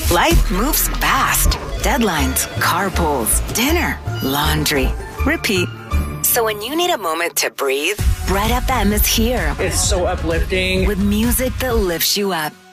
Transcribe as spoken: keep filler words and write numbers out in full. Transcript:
Life moves fast. Deadlines, carpools, dinner, laundry. Repeat. So when you need a moment to breathe, Red F M is here. It's so uplifting. With music that lifts you up.